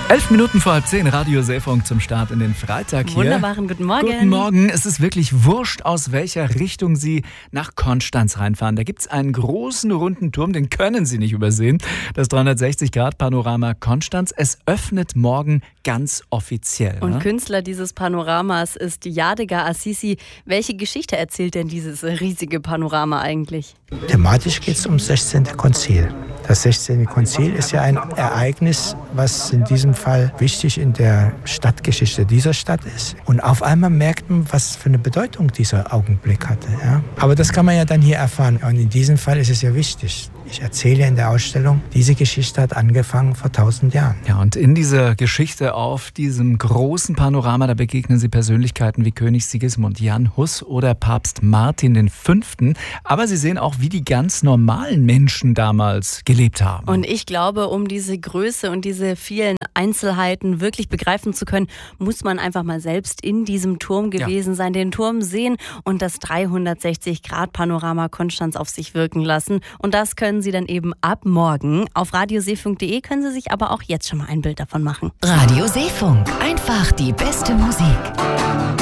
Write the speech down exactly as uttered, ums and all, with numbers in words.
Elf Minuten vor halb zehn, Radio Seefunk zum Start in den Freitag hier. Wunderbaren guten Morgen. Guten Morgen. Es ist wirklich wurscht, aus welcher Richtung Sie nach Konstanz reinfahren. Da gibt es einen großen, runden Turm, den können Sie nicht übersehen. Das dreihundertsechzig Grad Panorama Konstanz. Es öffnet morgen ganz offiziell. Und ne? Künstler dieses Panoramas ist Yadigar Assisi. Welche Geschichte erzählt denn dieses riesige Panorama eigentlich? Thematisch geht es ums sechzehnte Konzil. Das sechzehnte Konzil ist ja ein Ereignis, was in diesem Fall wichtig in der Stadtgeschichte dieser Stadt ist. Und auf einmal merkt man, was für eine Bedeutung dieser Augenblick hatte. Ja? Aber das kann man ja dann hier erfahren. Und in diesem Fall ist es ja wichtig. Ich erzähle in der Ausstellung, diese Geschichte hat angefangen vor tausend Jahren. Ja, und in dieser Geschichte auf diesem großen Panorama, da begegnen Sie Persönlichkeiten wie König Sigismund, Jan Hus oder Papst Martin der Fünfte. Aber Sie sehen auch, wie die ganz normalen Menschen damals gelebt haben. Und ich glaube, um diese Größe und diese vielen Einzelheiten wirklich begreifen zu können, muss man einfach mal selbst in diesem Turm gewesen ja. sein, den Turm sehen und das dreihundertsechzig Grad Panorama Konstanz auf sich wirken lassen. Und das können Sie dann eben ab morgen. Auf radioseefunk punkt de können Sie sich aber auch jetzt schon mal ein Bild davon machen. Radio Seefunk. Einfach die beste Musik.